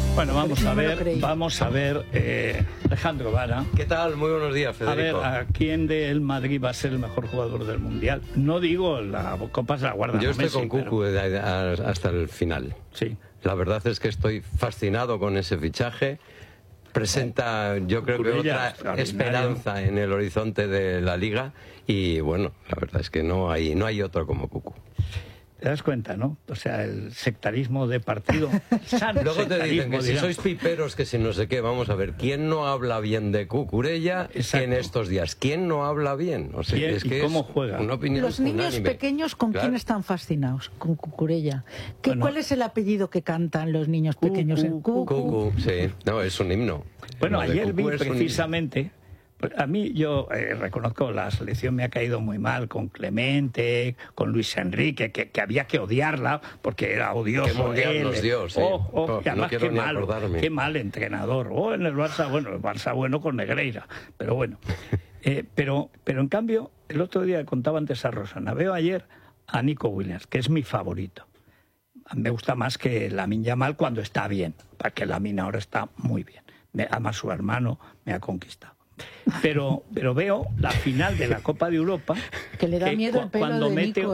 Bueno, vamos a ver, Alejandro Vara. ¿Qué tal? Muy buenos días, Federico. A ver, ¿a quién del Madrid va a ser el mejor jugador del Mundial? No digo, la Copa se la guarda. Yo estoy Messi, con Cucu hasta el final. Sí. La verdad es que estoy fascinado con ese fichaje. Presenta, yo creo que otra esperanza en el horizonte de la Liga. Y bueno, la verdad es que no hay otro como Cucu. ¿Te das cuenta, no? O sea, el sectarismo de partido. Luego te dicen que si sois piperos, que si no sé qué, vamos a ver, ¿quién no habla bien de Cucurella en estos días? ¿Quién no habla bien? O sea, es que ¿cómo juega? Una opinión los niños unánime. Pequeños, ¿con quién están fascinados? Con Cucurella. Bueno, ¿Cuál es el apellido que cantan los niños pequeños? Cucu, sí. No, es un himno. Bueno, Lo de ayer vi Cucu es un precisamente... A mí, yo reconozco, la selección me ha caído muy mal con Clemente, con Luis Enrique, que había que odiarla porque era odioso. Qué mundial nos dio, sí. Y además, no qué mal entrenador. En el Barça bueno con Negreira, pero bueno. Pero en cambio, el otro día contaba antes a Rosana, veo ayer a Nico Williams, que es mi favorito. Me gusta más que Lamine Yamal cuando está bien, porque Lamine ahora está muy bien. Además, su hermano me ha conquistado. Pero veo la final de la Copa de Europa, que le da miedo el pelo de Nico,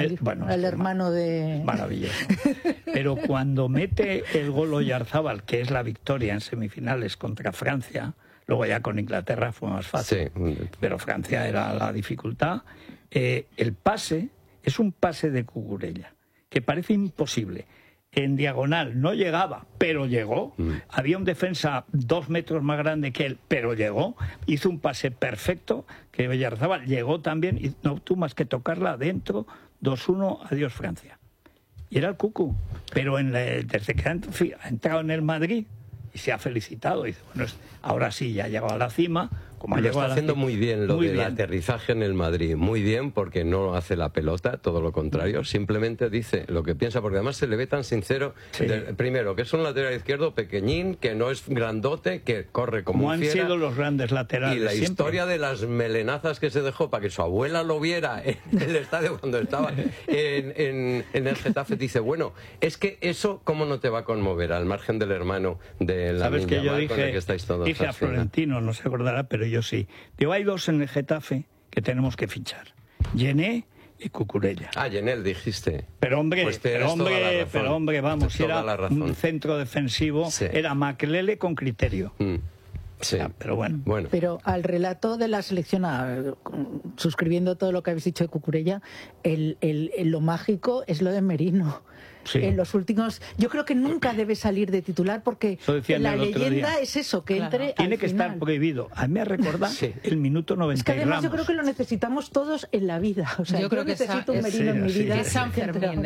al hermano de... Maravilloso. Pero cuando mete el gol Oyarzábal, que es la victoria en semifinales contra Francia, luego ya con Inglaterra fue más fácil, pero Francia era la dificultad, el pase es un pase de Cucurella, que parece imposible. En diagonal no llegaba, pero llegó. Había un defensa 2 metros más grande que él, pero llegó. Hizo un pase perfecto, que Oyarzábal llegó también y no tuvo más que tocarla adentro. 2-1, adiós Francia. Y era el Cucu. Pero desde que ha entrado en el Madrid y se ha felicitado, y dice, bueno, ahora sí, ya ha llegado a la cima. Como lo está haciendo muy bien lo del aterrizaje en el Madrid, muy bien, porque no hace la pelota, todo lo contrario, simplemente dice lo que piensa, porque además se le ve tan sincero. Primero, que es un lateral izquierdo pequeñín, que no es grandote, que corre como un fiera. Han sido los grandes laterales. Y la historia de las melenazas que se dejó para que su abuela lo viera en el estadio cuando estaba en el Getafe, dice, bueno, es que eso, ¿cómo no te va a conmover al margen del hermano de la ¿Sabes que yo con el que estáis todos dije a Florentino, no se acordará, pero yo sí. Digo, hay 2 en el Getafe que tenemos que fichar. Yené y Cucurella. Yenel dijiste. Pero hombre, pues vamos, si era un centro defensivo, era Makelele con criterio. Sí. Pero bueno. Pero al relato de la selección, suscribiendo todo lo que habéis dicho de Cucurella, lo mágico es lo de Merino. Sí. En los últimos, yo creo que nunca debe salir de titular porque la leyenda es eso, que entre tiene que estar prohibido. A mí me recuerda el minuto 90. Es que además Ramos. yo creo que lo necesitamos todos en la vida. O sea, yo creo que necesito un Merino en mi vida. Es San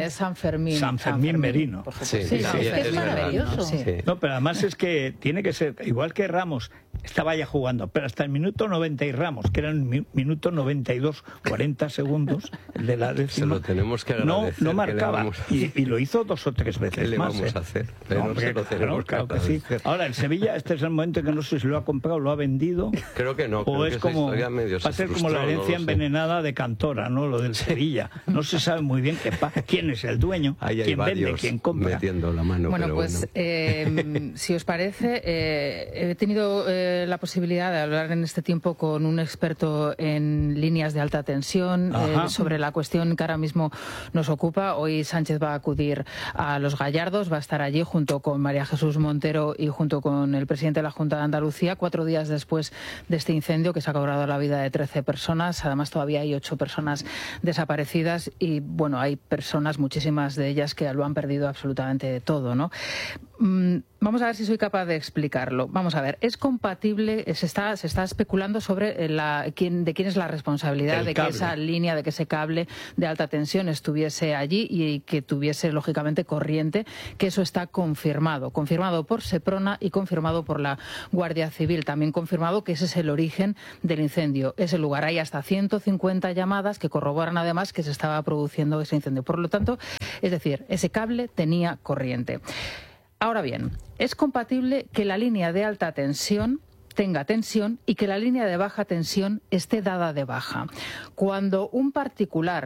Fermín Merino. Es maravilloso. No, pero además es que tiene que ser, igual que Ramos estaba ya jugando, pero hasta el minuto 90 y Ramos, que era el minuto 92, 40 segundos, el de la décima, se lo tenemos que agradecer, no marcaba. Y lo hizo 2 o 3 veces. ¿Qué le vamos a hacer? Pero claro que sí. Ahora, el Sevilla, este es el momento que no sé si lo ha comprado, lo ha vendido. Creo que no. O es como, va a ser como la herencia envenenada de Cantora, ¿no? Lo del Sevilla. No se sabe muy bien quién es el dueño, quién vende, quién compra. Metiendo la mano. Bueno, pues si os parece, he tenido la posibilidad de hablar en este tiempo con un experto en líneas de alta tensión sobre la cuestión que ahora mismo nos ocupa. Hoy Sánchez va a acudir a Los Gallardos, va a estar allí junto con María Jesús Montero y junto con el presidente de la Junta de Andalucía, 4 días después de este incendio que se ha cobrado la vida de 13 personas. Además, todavía hay 8 personas desaparecidas y, bueno, hay personas, muchísimas de ellas, que lo han perdido absolutamente todo, ¿no? Vamos a ver si soy capaz de explicarlo. Vamos a ver, es compatible, se está especulando sobre de quién es la responsabilidad de que esa línea, de que ese cable de alta tensión estuviese allí y que tuviese, lógicamente, corriente, que eso está confirmado por Seprona y confirmado por la Guardia Civil, también confirmado que ese es el origen del incendio, ese lugar. Hay hasta 150 llamadas que corroboran además que se estaba produciendo ese incendio. Por lo tanto, es decir, ese cable tenía corriente. Ahora bien, es compatible que la línea de alta tensión tenga tensión y que la línea de baja tensión esté dada de baja. Cuando un particular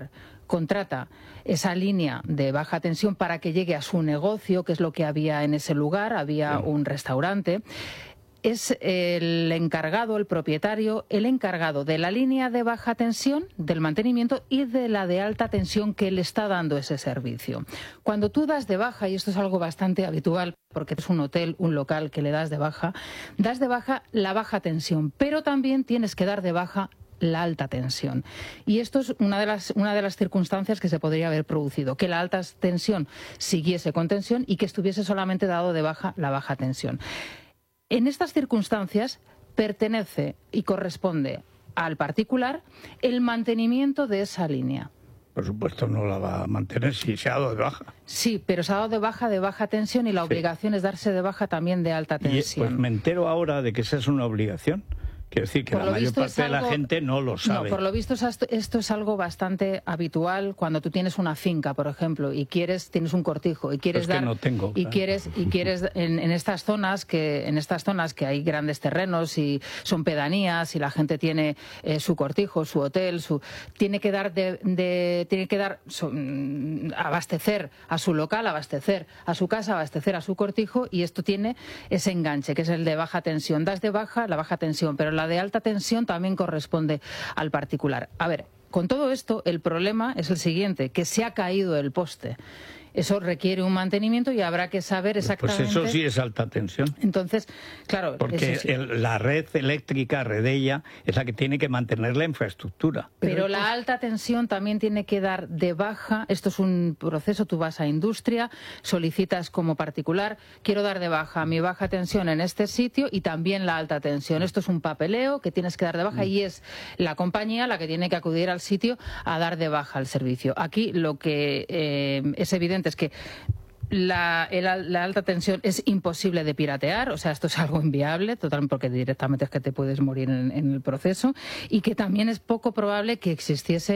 contrata esa línea de baja tensión para que llegue a su negocio, que es lo que había en ese lugar, había un restaurante. Es el encargado, el propietario, el encargado de la línea de baja tensión, del mantenimiento y de la de alta tensión que le está dando ese servicio. Cuando tú das de baja, y esto es algo bastante habitual porque es un hotel, un local que le das de baja la baja tensión, pero también tienes que dar de baja la alta tensión. Y esto es una de las circunstancias que se podría haber producido, que la alta tensión siguiese con tensión y que estuviese solamente dado de baja la baja tensión. En estas circunstancias pertenece y corresponde al particular el mantenimiento de esa línea. Por supuesto no la va a mantener si se ha dado de baja. Sí, pero se ha dado de baja tensión y la obligación es darse de baja también de alta tensión. Y pues me entero ahora de que esa es una obligación. Quiero decir que la mayor parte de la gente no lo sabe. No, por lo visto esto es algo bastante habitual cuando tú tienes una finca, por ejemplo, y tienes un cortijo y quieres dar, que no tengo, y quieres en estas zonas que hay grandes terrenos y son pedanías y la gente tiene su cortijo, su hotel, tiene que abastecer a su local, abastecer a su casa, abastecer a su cortijo, y esto tiene ese enganche que es el de baja tensión. Das de baja la baja tensión, pero la de alta tensión también corresponde al particular. A ver, con todo esto, el problema es el siguiente, que se ha caído el poste. Eso requiere un mantenimiento y habrá que saber exactamente... Pues eso sí es alta tensión. Entonces, claro... Porque sí. La red eléctrica, Redella, es la que tiene que mantener la infraestructura. Pero la alta tensión también tiene que dar de baja. Esto es un proceso, tú vas a industria, solicitas como particular, quiero dar de baja mi baja tensión en este sitio y también la alta tensión. Esto es un papeleo que tienes que dar de baja y es la compañía la que tiene que acudir al sitio a dar de baja el servicio. Aquí lo que es evidente es que la alta tensión es imposible de piratear, o sea, esto es algo inviable, totalmente, porque directamente es que te puedes morir en el proceso, y que también es poco probable que existiese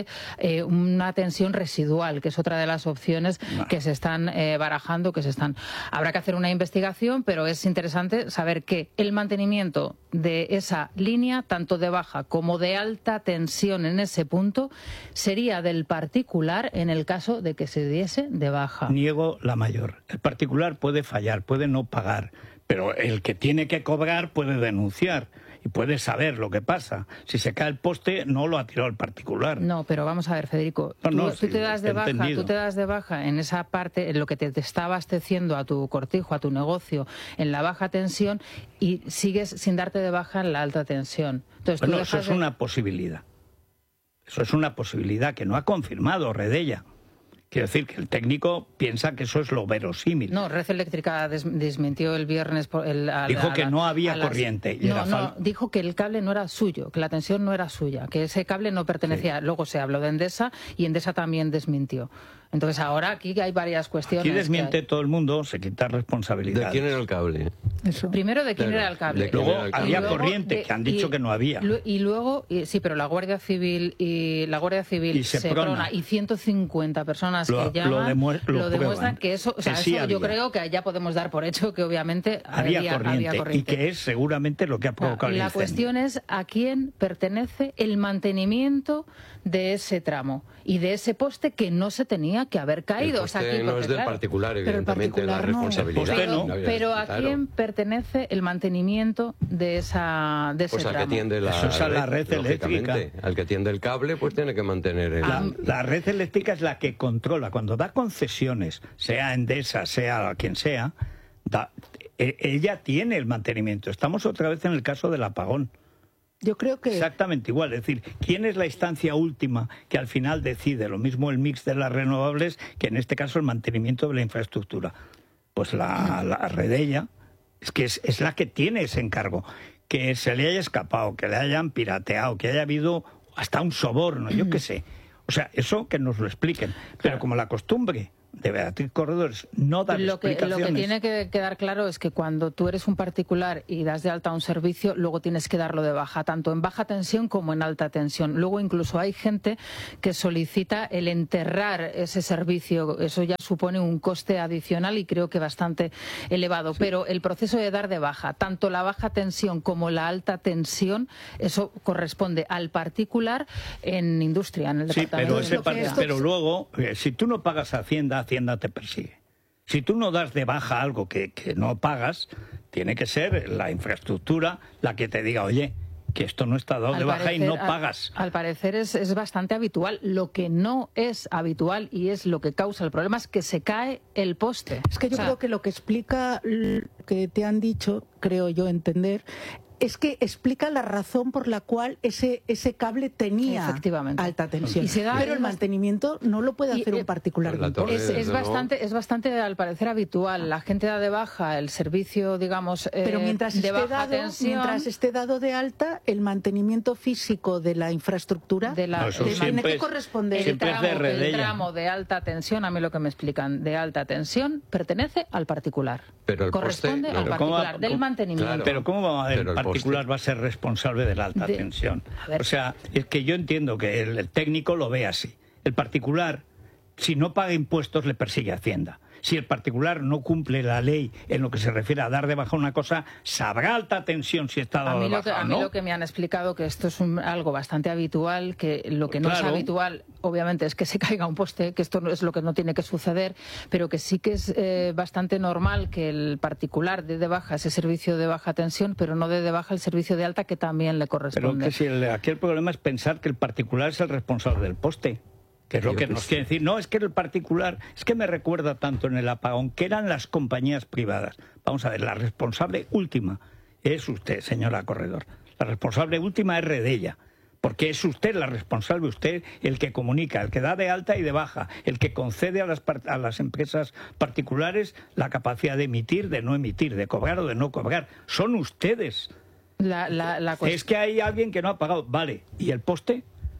una tensión residual, que es otra de las opciones que se están barajando, habrá que hacer una investigación, pero es interesante saber que el mantenimiento de esa línea, tanto de baja como de alta tensión en ese punto, sería del particular en el caso de que se diese de baja. Niego la mayor. El particular puede fallar, puede no pagar, pero el que tiene que cobrar puede denunciar y puede saber lo que pasa. Si se cae el poste, no lo ha tirado el particular. No, pero vamos a ver, Federico, tú te das de baja en esa parte, en lo que te está abasteciendo a tu cortijo, a tu negocio, en la baja tensión, y sigues sin darte de baja en la alta tensión. Entonces, bueno, eso es una posibilidad. Eso es una posibilidad que no ha confirmado Redella. Quiero decir que el técnico piensa que eso es lo verosímil. No, Red Eléctrica desmintió el viernes... Dijo que no había corriente. Dijo que el cable no era suyo, que la tensión no era suya, que ese cable no pertenecía. Sí. Luego se habló de Endesa y Endesa también desmintió. Entonces ahora aquí hay varias cuestiones. Aquí desmiente todo el mundo, se quita responsabilidad. ¿De quién era el cable? Eso. Primero, ¿de quién era el cable? Luego había corriente, que han dicho que no había. Y luego, sí, pero la Guardia Civil y Seprona y 150 personas que llaman lo demuestran que eso, o sea, sí, eso yo creo que ya podemos dar por hecho que obviamente había corriente. Y que es seguramente lo que ha provocado el incendio. La cuestión es a quién pertenece el mantenimiento de ese tramo y de ese poste que no se tenía que haber caído. El poste no es del particular, evidentemente, la responsabilidad. Pero ¿a quién pertenece el mantenimiento de ese tramo? Al que atiende la red eléctrica. Al que atiende el cable, pues tiene que mantener la red eléctrica es la que controla. Cuando da concesiones, sea Endesa, sea quien sea, ella tiene el mantenimiento. Estamos otra vez en el caso del apagón. Yo creo que... Exactamente igual, es decir, ¿quién es la instancia última que al final decide? Lo mismo el mix de las renovables que en este caso el mantenimiento de la infraestructura. Pues la Redella es la que tiene ese encargo. Que se le haya escapado, que le hayan pirateado, que haya habido hasta un soborno, yo qué sé. O sea, eso que nos lo expliquen. Pero como la costumbre de Beatriz Corredor es no dar explicaciones. Lo que tiene que quedar claro es que cuando tú eres un particular y das de alta un servicio, luego tienes que darlo de baja, tanto en baja tensión como en alta tensión. Luego incluso hay gente que solicita el enterrar ese servicio. Eso ya supone un coste adicional y creo que bastante elevado. Sí. Pero el proceso de dar de baja, tanto la baja tensión como la alta tensión, eso corresponde al particular en industria, en el departamento. Sí, pero luego, si tú no pagas a Hacienda te persigue. Si tú no das de baja algo que no pagas, tiene que ser la infraestructura la que te diga, oye, que esto no está dado de baja y no pagas. Al parecer es bastante habitual. Lo que no es habitual y es lo que causa el problema es que se cae el poste. Es que yo creo que lo que explica lo que te han dicho, creo yo entender, es que explica la razón por la cual ese cable tenía alta tensión. Pero el mantenimiento no lo puede hacer un particular. Es bastante, al parecer, habitual. La gente da de baja el servicio, digamos, pero mientras de baja tensión. Mientras esté dado de alta, el mantenimiento físico de la infraestructura tiene que corresponder. El tramo de alta tensión, a mí lo que me explican, de alta tensión, pertenece al particular. Pero el corresponde al particular, del mantenimiento. Claro, pero ¿cómo va a haber? Particular va a ser responsable de la alta tensión. O sea, es que yo entiendo que el técnico lo ve así. El particular, si no paga impuestos, le persigue Hacienda. Si el particular no cumple la ley en lo que se refiere a dar de baja una cosa, sabrá alta tensión si está dado de baja, A mí lo que me han explicado que esto es algo bastante habitual, que lo que no es habitual, obviamente, es que se caiga un poste, que esto no es lo que no tiene que suceder, pero que sí que es bastante normal que el particular dé de baja ese servicio de baja tensión, pero no dé de baja el servicio de alta que también le corresponde. Pero que si aquí el problema es pensar que el particular es el responsable del poste. Que es lo que nos quiere decir. No, es que el particular, es que me recuerda tanto en el apagón, que eran las compañías privadas. Vamos a ver, la responsable última es usted, señora Corredor. La responsable última es Redella, porque es usted la responsable, usted el que comunica, el que da de alta y de baja, el que concede a las empresas particulares la capacidad de emitir, de no emitir, de cobrar o de no cobrar. Son ustedes. Es que hay alguien que no ha pagado. Vale, ¿y el poste?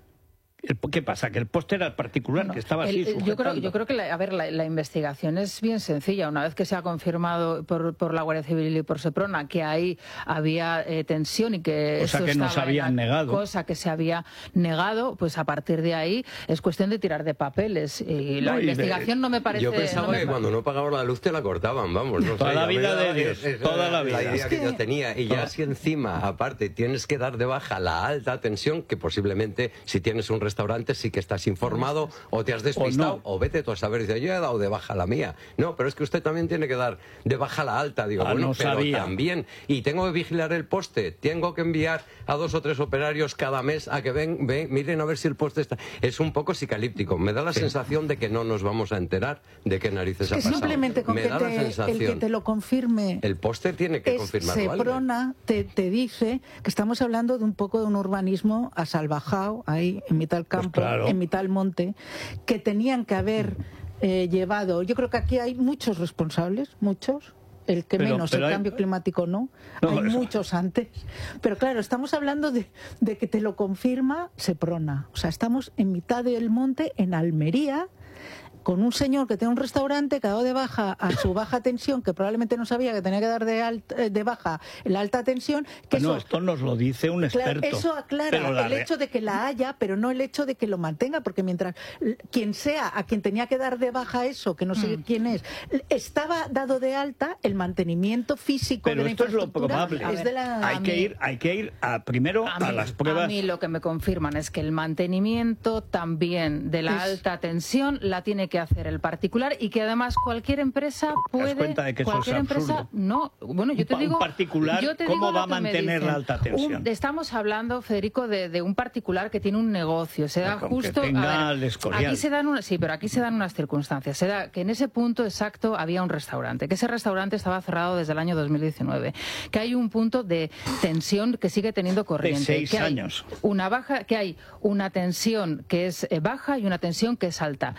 ¿Qué pasa? Que el poste era el particular, que estaba así sujetando. Yo creo que la investigación es bien sencilla. Una vez que se ha confirmado por la Guardia Civil y por Seprona que ahí había tensión y que cosa que nos habían negado. Cosa que se había negado, pues a partir de ahí es cuestión de tirar de papeles. Y la investigación no me parece... Yo pensaba que cuando no pagaba la luz te la cortaban, vamos. No toda la vida de Dios, toda la vida. La idea que yo tenía. Y ya si encima, aparte, tienes que dar de baja la alta tensión, que posiblemente si tienes un restaurante sí que estás informado o te has despistado o vete tú a saber, dice, yo he dado de baja la mía. No, pero es que usted también tiene que dar de baja la alta. Digo, bueno, no pero sabía. También. Y tengo que vigilar el poste, tengo que enviar a 2 o 3 operarios cada mes a que ven, miren a ver si el poste está... Es un poco psicalíptico. Me da la sensación de que no nos vamos a enterar de qué narices ha pasado. Simplemente con que el que te lo confirme... El poste tiene que confirmarlo. Seprona te dice que estamos hablando de un poco de un urbanismo asalvajado, ahí en mitad del campo, en mitad del monte, que tenían que haber llevado... Yo creo que aquí hay muchos responsables, muchos. El que menos, el cambio climático no. Hay muchos antes. Pero claro, estamos hablando de que te lo confirma Seprona. O sea, estamos en mitad del monte, en Almería, con un señor que tiene un restaurante que ha dado de baja a su baja tensión, que probablemente no sabía que tenía que dar de baja la alta tensión. Que bueno, esto nos lo dice un experto. Claro, eso aclara el hecho de que la haya, pero no el hecho de que lo mantenga, porque mientras quien sea a quien tenía que dar de baja eso, que no sé quién es, estaba dado de alta, el mantenimiento físico de la infraestructura es lo probable. Hay que ir primero a las pruebas. A mí lo que me confirman es que el mantenimiento también de la alta tensión la tiene que hacer el particular y que además cualquier empresa puede... ¿Te das cuenta de que eso es absurdo? No, bueno, yo te digo... Un particular, ¿cómo va a mantener la alta tensión? Estamos hablando, Federico, de un particular que tiene un negocio. Se da justo... Que tenga el Escorial. Aquí se dan pero aquí se dan unas circunstancias. Se da que en ese punto exacto había un restaurante, que ese restaurante estaba cerrado desde el año 2019, que hay un punto de tensión que sigue teniendo corriente. De 6 años. Que hay una tensión que es baja y una tensión que es alta.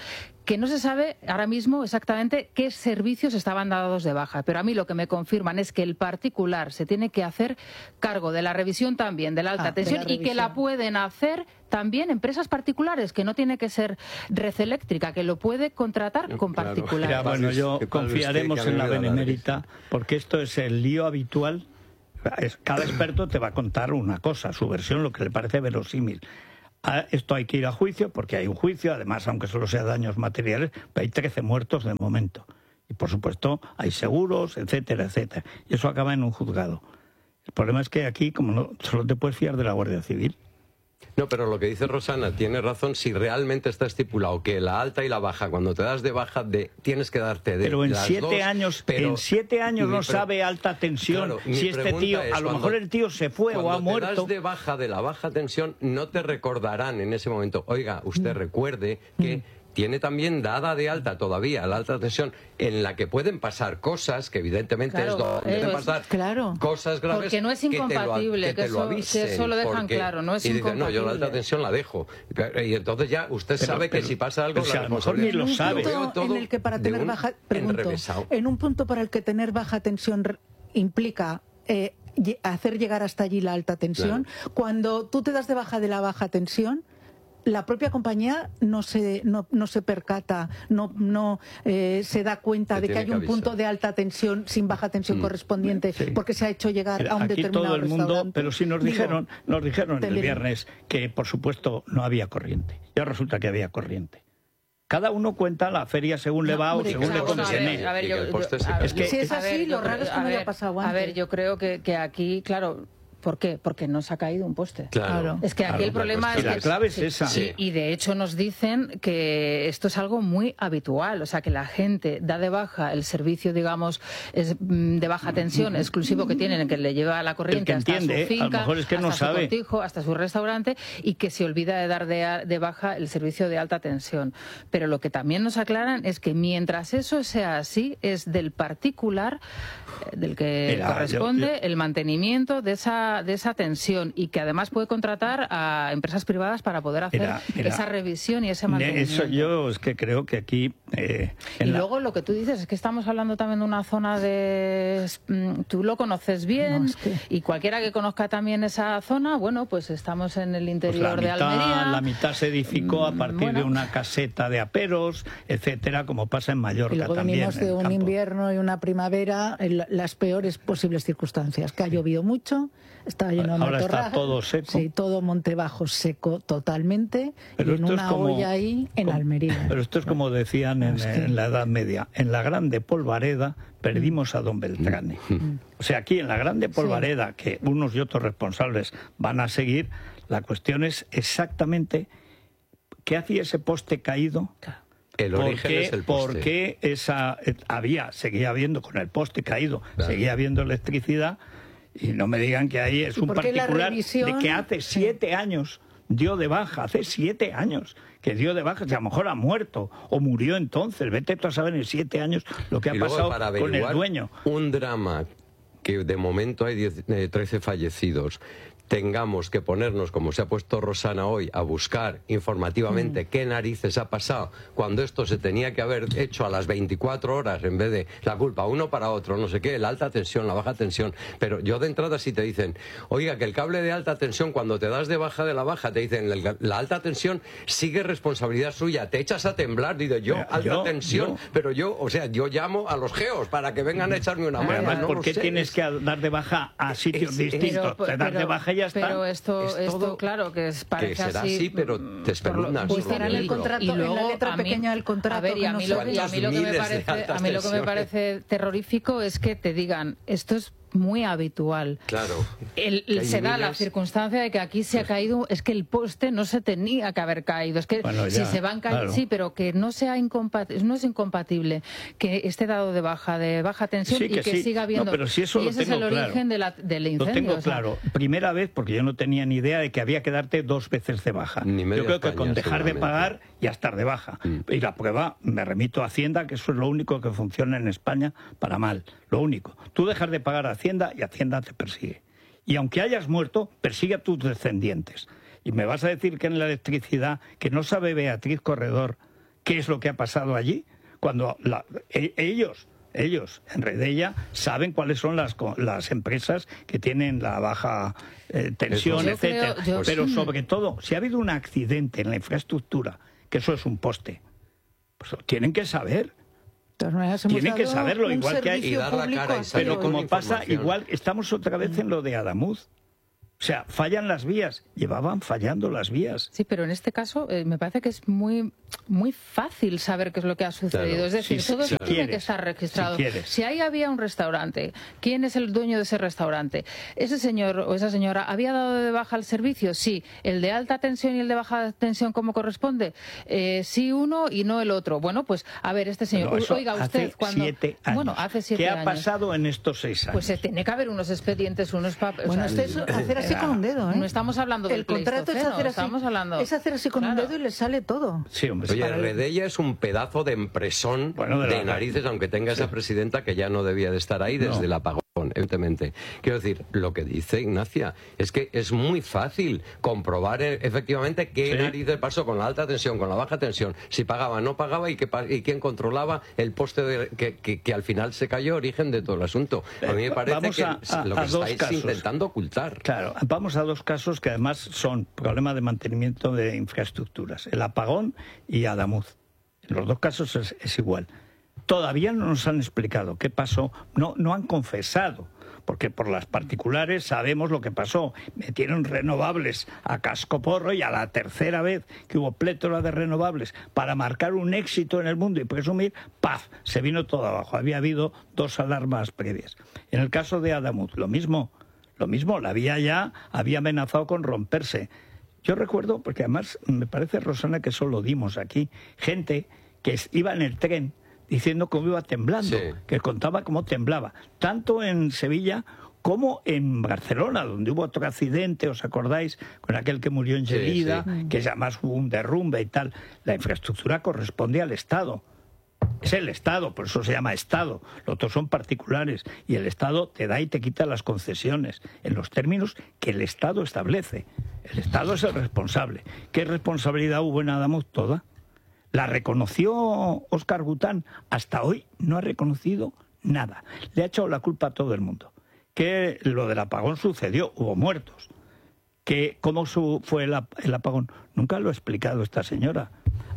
que no se sabe ahora mismo exactamente qué servicios estaban dados de baja, pero a mí lo que me confirman es que el particular se tiene que hacer cargo de la revisión también de la alta tensión y que la pueden hacer también empresas particulares, que no tiene que ser Red Eléctrica, que lo puede contratar con particulares. Ya, bueno, confiaremos en la benemérita, porque esto es el lío habitual. Cada experto te va a contar una cosa, su versión, lo que le parece verosímil. Esto hay que ir a juicio, porque hay un juicio, además, aunque solo sea daños materiales, hay 13 muertos de momento. Y, por supuesto, hay seguros, etcétera, etcétera. Y eso acaba en un juzgado. El problema es que aquí, como no, solo te puedes fiar de la Guardia Civil. No, pero lo que dice Rosana tiene razón si realmente está estipulado que la alta y la baja, cuando te das de baja, tienes que darte de pero en las 7 años, pero en 7 años no sabe alta tensión, claro, si este tío, a lo mejor el tío se fue o ha muerto. Cuando te das de baja de la baja tensión, no te recordarán en ese momento, oiga, usted recuerde que tiene también dada de alta todavía la alta tensión, en la que pueden pasar cosas, que evidentemente es donde pueden pasar cosas graves. Porque no es incompatible, que eso lo dejan claro, no es incompatible. No, yo la alta tensión la dejo. Y entonces ya usted sabe que si pasa algo, la responsabilidad ni lo sabe. En el que para tener baja, en un punto para el que tener baja tensión implica hacer llegar hasta allí la alta tensión, cuando tú te das de baja de la baja tensión, la propia compañía no se percata, no se da cuenta de que hay un punto de alta tensión sin baja tensión correspondiente, porque se ha hecho llegar a un determinado todo el mundo, restaurante. pero sí nos dijeron el viernes que, por supuesto, no había corriente. Ya resulta que había corriente. Cada uno cuenta la feria según le va o según le conviene. Si es así, lo raro es que no haya pasado antes. A ver, yo creo que aquí, claro... ¿Por qué? Porque no se ha caído un poste. Claro. Es que aquí el problema es que... La clave es esa. Y de hecho nos dicen que esto es algo muy habitual. O sea, que la gente da de baja el servicio, digamos, de baja tensión exclusivo que tienen, que le lleva la corriente hasta su finca, a lo mejor es que hasta no su sabe. cortijo, hasta su restaurante, y que se olvida de dar de baja el servicio de alta tensión. Pero lo que también nos aclaran es que mientras eso sea así, es del particular, del que corresponde el mantenimiento de esa tensión, y que además puede contratar a empresas privadas para poder hacer esa revisión y ese mantenimiento. Eso yo es que creo que aquí... luego lo que tú dices es que estamos hablando también de una zona de... Tú lo conoces bien, y cualquiera que conozca también esa zona, bueno, pues estamos en el interior de Almería. La mitad se edificó a partir de una caseta de aperos, etcétera, como pasa en Mallorca y luego también. Venimos de un invierno y una primavera en las peores posibles circunstancias, que ha llovido mucho, está lleno de ahora matorral, está todo seco. Sí, todo monte bajo seco totalmente, pero y en una olla ahí en Almería. Pero esto es como decían en la Edad Media, en la Grande Polvareda perdimos a don Beltrane. O sea, aquí en la Grande Polvareda, que unos y otros responsables van a seguir, la cuestión es exactamente qué hacía ese poste caído. El origen es el poste. Porque seguía habiendo con el poste caído, seguía habiendo electricidad, y no me digan que ahí es un particular de que hace 7 años dio de baja, hace 7 años que dio de baja, que a lo mejor ha muerto o murió entonces, vete tú a saber en 7 años lo que ha pasado con el dueño. Un drama que de momento hay 13 fallecidos, tengamos que ponernos, como se ha puesto Rosana hoy, a buscar informativamente qué narices ha pasado cuando esto se tenía que haber hecho a las 24 horas en vez de la culpa uno para otro, no sé qué, la alta tensión, la baja tensión. Pero yo de entrada si te dicen, oiga, que el cable de alta tensión, cuando te das de baja de la baja, te dicen, la alta tensión sigue responsabilidad suya, te echas a temblar, digo yo, alta tensión, pero yo llamo a los geos para que vengan a echarme una mano. Además, ¿por qué tienes que dar de baja a sitios distintos? Te das de baja y ya está. Pero esto claro, que parece que será así, pero te espeluznas. Pues será en el contrato, y luego, en la letra pequeña del contrato. A ver, y a mí lo que me parece terrorífico es que te digan, esto es muy habitual. Claro. Se da la circunstancia de que aquí se ha caído, es que el poste no se tenía que haber caído. Es que si se van cayendo, sí, pero que no sea no es incompatible que esté dado de baja tensión y que siga habiendo. No, pero si eso y ese es el origen del incendio. Lo tengo claro. Primera vez, porque yo no tenía ni idea de que había que darte 2 veces de baja. Yo creo que con dejar de pagar ya estar de baja. Y la prueba, me remito a Hacienda, que eso es lo único que funciona en España para mal. Lo único. Tú dejas de pagar a Hacienda y Hacienda te persigue. Y aunque hayas muerto, persigue a tus descendientes. Y me vas a decir que en la electricidad, que no sabe Beatriz Corredor qué es lo que ha pasado allí, cuando ellos en Redella saben cuáles son las empresas que tienen la baja tensión, etcétera. Pero sobre todo, si ha habido un accidente en la infraestructura, que eso es un poste, pues lo tienen que saber. Tienen que saberlo, igual que hay, y dar la cara, pero como pasa, igual estamos otra vez en lo de Adamuz. O sea, fallan las vías. Llevaban fallando las vías. Sí, pero en este caso me parece que es muy fácil saber qué es lo que ha sucedido. Claro. Es decir, todo eso tiene que estar registrado. Si ahí había un restaurante, ¿quién es el dueño de ese restaurante? ¿Ese señor o esa señora había dado de baja el servicio? Sí. ¿El de alta tensión y el de baja tensión como corresponde? Sí uno y no el otro. Bueno, pues a ver, este señor... Oiga, usted cuando... 7 años. Bueno, hace 7 años. ¿Qué ha pasado en estos 6 años? Pues tiene que haber unos expedientes, unos papeles... Bueno, hacer así con un dedo, ¿eh? No estamos hablando del contrato, es hacer así con un dedo y le sale todo. Sí, hombre. Oye, Redella es un pedazo de empresón de narices, aunque tenga esa presidenta que ya no debía de estar ahí desde el apagón, evidentemente. Quiero decir, lo que dice Ignacia es que es muy fácil comprobar efectivamente qué narices pasó con la alta tensión, con la baja tensión, si pagaba, no pagaba y quién controlaba el poste que al final se cayó, origen de todo el asunto. A mí me parece que lo que estáis intentando ocultar. Claro, vamos a 2 casos que además son problema de mantenimiento de infraestructuras, el apagón y Adamuz. En los 2 casos es igual. Todavía no nos han explicado qué pasó, no han confesado, porque por las particulares sabemos lo que pasó. Metieron renovables a cascoporro y a la tercera vez que hubo plétora de renovables para marcar un éxito en el mundo y presumir, ¡paf!, se vino todo abajo. Había habido 2 alarmas previas. En el caso de Adamuz, lo mismo, la vía ya había amenazado con romperse. Yo recuerdo, porque además me parece, Rosana, que eso lo dimos aquí, gente que iba en el tren diciendo cómo iba temblando, que contaba cómo temblaba, tanto en Sevilla como en Barcelona, donde hubo otro accidente, ¿os acordáis? Con aquel que murió en Gelida, que además hubo un derrumbe y tal. La infraestructura corresponde al Estado. Es el Estado, por eso se llama Estado. Los otros son particulares y el Estado te da y te quita las concesiones en los términos que el Estado establece. El Estado es el responsable. ¿Qué responsabilidad hubo en Adamuz? Toda. La reconoció Óscar Gután. Hasta hoy no ha reconocido nada. Le ha echado la culpa a todo el mundo. Que lo del apagón sucedió, hubo muertos. Que cómo fue el apagón, nunca lo ha explicado esta señora.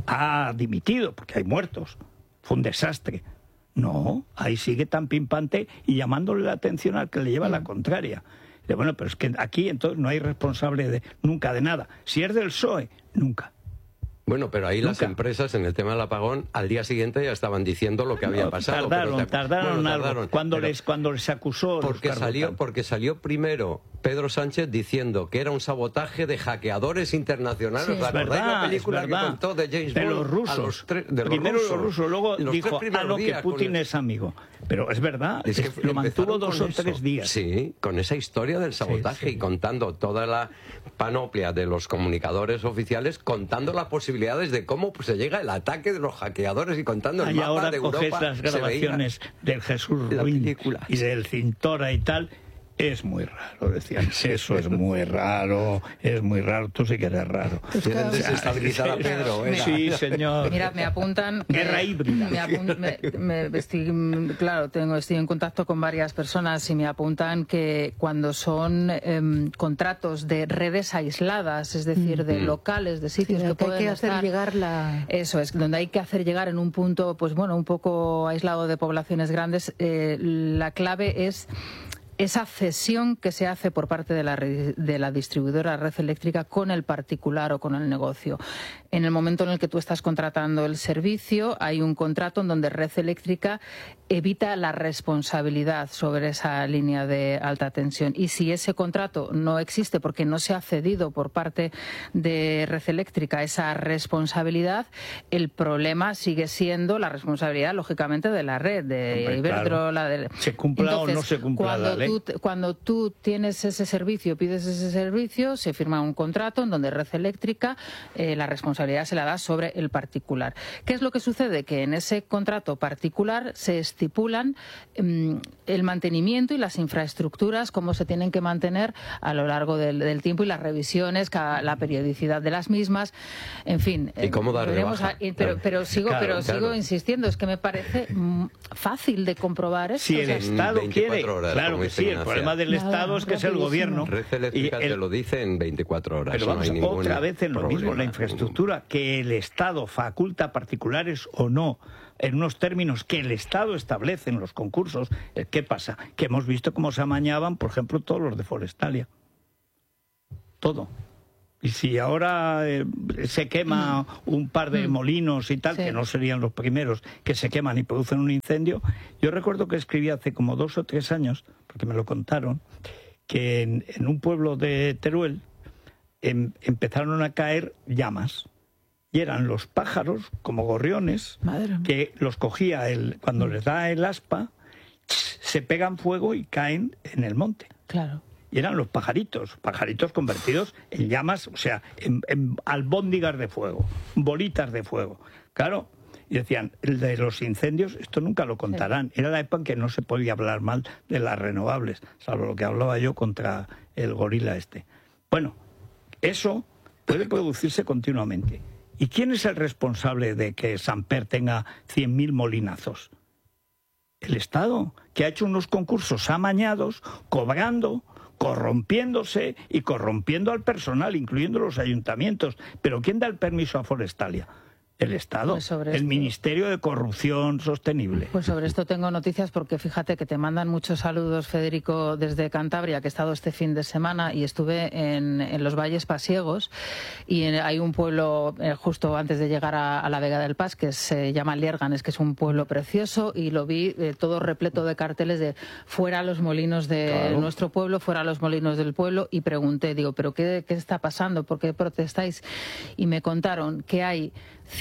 Ha dimitido porque hay muertos. Fue un desastre. No, ahí sigue tan pimpante y llamándole la atención al que le lleva la contraria. Bueno, pero es que aquí entonces no hay responsable nunca de nada. Si es del PSOE, nunca. Bueno, pero ahí las empresas en el tema del apagón al día siguiente ya estaban diciendo lo que había pasado. Tardaron algo. Cuando les acusó... Porque salió primero Pedro Sánchez diciendo que era un sabotaje de hackeadores internacionales. Sí, ¿recordáis la película que contó de James Bond? De los rusos. Primero los rusos, luego dijo, que Putin es amigo. Pero es verdad, es que lo mantuvo 2 o 3 días. Sí, con esa historia del sabotaje y contando toda la panoplia de los comunicadores oficiales, contando las posibilidades de cómo se llega el ataque de los hackeadores y contando el mapa de Europa. Y ahora coges las grabaciones del Jesús Ruin y del Cintora y tal. Es muy raro, decían. Eso es muy raro, tú sí que eres raro. Tienen desestabilizada a Pedro, ¿eh? Sí, señor. Mira, me apuntan... Guerra híbrida. Estoy en contacto con varias personas y me apuntan que cuando son contratos de redes aisladas, es decir, de locales, de sitios que pueden hacer llegar Eso es, donde hay que hacer llegar en un punto, pues bueno, un poco aislado de poblaciones grandes, la clave es esa cesión que se hace por parte de la distribuidora red eléctrica con el particular o con el negocio. En el momento en el que tú estás contratando el servicio, hay un contrato en donde red eléctrica evita la responsabilidad sobre esa línea de alta tensión. Y si ese contrato no existe porque no se ha cedido por parte de red eléctrica esa responsabilidad, el problema sigue siendo la responsabilidad, lógicamente, de la red, de Iberdrola. Claro. Se cumpla o no se cumpla la ley. Cuando tú tienes ese servicio, pides ese servicio, se firma un contrato en donde red eléctrica, la responsabilidad responsabilidad se la da sobre el particular. ¿Qué es lo que sucede? Que en ese contrato particular se estipulan el mantenimiento y las infraestructuras, cómo se tienen que mantener a lo largo del tiempo y las revisiones, la periodicidad de las mismas, en fin. ¿Y cómo dar de baja? Pero sigo insistiendo, es que me parece fácil de comprobar esto. Si el Estado quiere, horas, claro que sí, el problema del Estado es que es el gobierno. Red Eléctrica te lo dice en 24 horas. Pero vamos, otra vez en lo mismo, la infraestructura, que el Estado faculta a particulares o no, en unos términos que el Estado establece en los concursos. ¿Qué pasa? Que hemos visto cómo se amañaban, por ejemplo, todos los de Forestalia. Todo. Y si ahora se quema un par de molinos y tal, que no serían los primeros que se queman y producen un incendio, yo recuerdo que escribí hace como 2 o 3 años, porque me lo contaron, que en un pueblo de Teruel empezaron a caer llamas. Y eran los pájaros, como gorriones, que los cogía cuando les da el aspa, se pegan fuego y caen en el monte. Claro. Y eran los pajaritos convertidos en llamas, o sea, en albóndigas de fuego, bolitas de fuego. Claro, y decían, el de los incendios, esto nunca lo contarán. Era la época en que no se podía hablar mal de las renovables, salvo lo que hablaba yo contra el gorila este. Bueno, eso puede producirse continuamente. ¿Y quién es el responsable de que Samper tenga 100.000 molinazos? El Estado, que ha hecho unos concursos amañados, cobrando, corrompiéndose y corrompiendo al personal, incluyendo los ayuntamientos. ¿Pero quién da el permiso a Forestalia? El Estado, pues el Ministerio de Corrupción Sostenible. Pues sobre esto tengo noticias porque fíjate que te mandan muchos saludos, Federico, desde Cantabria, que he estado este fin de semana y estuve en los Valles Pasiegos y hay un pueblo justo antes de llegar a la Vega del Pas que se llama Lierganes, que es un pueblo precioso, y lo vi todo repleto de carteles de fuera los molinos de nuestro pueblo, fuera los molinos del pueblo, y pregunté, digo, ¿pero qué está pasando? ¿Por qué protestáis? Y me contaron que hay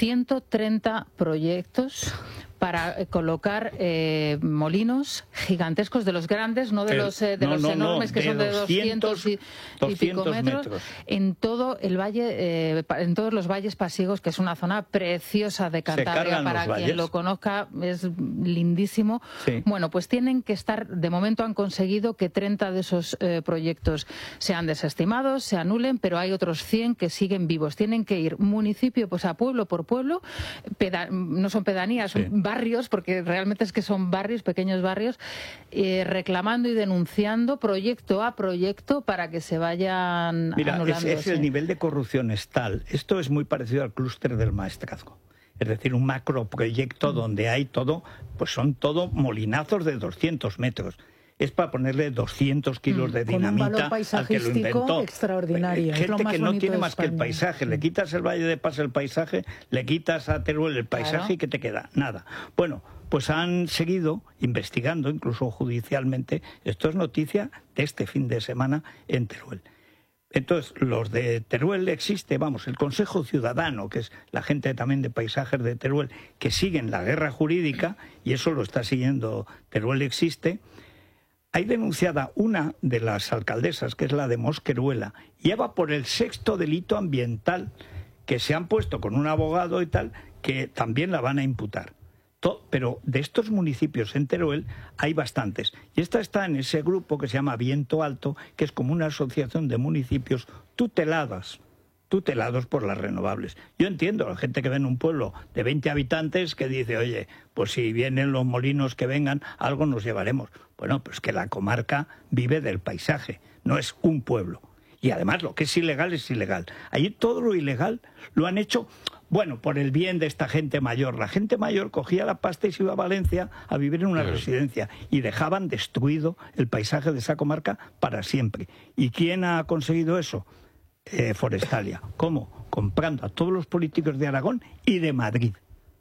130 proyectos para colocar molinos gigantescos, de los grandes, no de los enormes, que son de 200 y pico metros, en todo el valle, en todos los valles pasiegos, que es una zona preciosa de Cantabria, para quien lo conozca, es lindísimo. Sí. Bueno, pues tienen que estar, de momento han conseguido que 30 de esos proyectos sean desestimados, se anulen, pero hay otros 100 que siguen vivos. Tienen que ir municipio, pues a pueblo por pueblo, no son pedanías, son barrios, porque realmente es que son barrios, pequeños barrios, reclamando y denunciando proyecto a proyecto para que se vayan anulando. El nivel de corrupción es tal. Esto es muy parecido al clúster del maestrazgo. Es decir, un macroproyecto donde hay todo, pues son todo molinazos de 200 metros. Es para ponerle 200 kilos de dinamita al que lo inventó. Extraordinario. Gente que no tiene más que el paisaje. Le quitas el Valle de Pas el paisaje, le quitas a Teruel el paisaje, ¿y qué te queda? Nada. Bueno, pues han seguido investigando, incluso judicialmente. Esto es noticia de este fin de semana en Teruel. Entonces, los de Teruel existe, el Consejo Ciudadano, que es la gente también de paisajes de Teruel, que siguen la guerra jurídica, y eso lo está siguiendo Teruel existe. Hay denunciada una de las alcaldesas, que es la de Mosqueruela, y ya va por el 6º delito ambiental, que se han puesto con un abogado y tal, que también la van a imputar. Pero de estos municipios en Teruel hay bastantes. Y esta está en ese grupo que se llama Viento Alto, que es como una asociación de municipios tutelados por las renovables. Yo entiendo a la gente que ve en un pueblo de 20 habitantes que dice, oye, pues si vienen los molinos que vengan, algo nos llevaremos. Bueno, pues que la comarca vive del paisaje, no es un pueblo. Y además lo que es ilegal es ilegal. Allí todo lo ilegal lo han hecho, por el bien de esta gente mayor. La gente mayor cogía la pasta y se iba a Valencia a vivir en una residencia y dejaban destruido el paisaje de esa comarca para siempre. ¿Y quién ha conseguido eso? Forestalia. ¿Cómo? Comprando a todos los políticos de Aragón y de Madrid.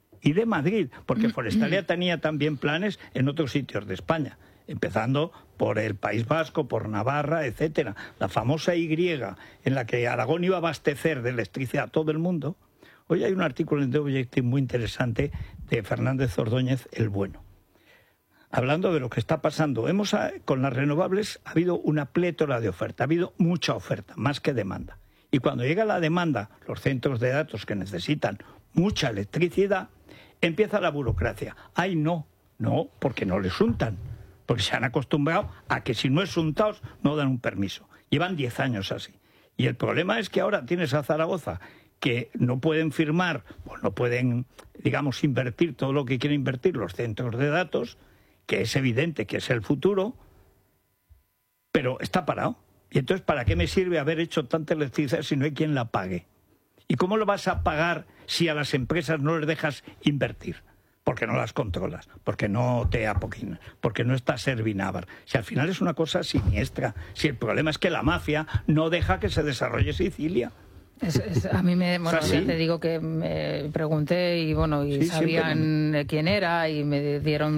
Porque Forestalia tenía también planes en otros sitios de España, empezando por el País Vasco, por Navarra, etcétera. La famosa Y, en la que Aragón iba a abastecer de electricidad a todo el mundo. Hoy hay un artículo en The Objective muy interesante de Fernández Ordóñez, el bueno. Hablando de lo que está pasando, con las renovables ha habido una plétora de oferta, ha habido mucha oferta, más que demanda. Y cuando llega la demanda, los centros de datos que necesitan mucha electricidad, empieza la burocracia. ¡Ay, no! No, porque no les untan. Porque se han acostumbrado a que si no es untados no dan un permiso. Llevan 10 años así. Y el problema es que ahora tienes a Zaragoza que no pueden firmar, o no pueden, digamos, invertir todo lo que quieren invertir los centros de datos, que es evidente que es el futuro, pero está parado. Y entonces, ¿para qué me sirve haber hecho tanta electricidad si no hay quien la pague? ¿Y cómo lo vas a pagar si a las empresas no les dejas invertir? Porque no las controlas, porque no te apoquinas, porque no está Servinavar. Si al final es una cosa siniestra, si el problema es que la mafia no deja que se desarrolle Sicilia. A mí ya te digo que me pregunté y sabían quién era y me dieron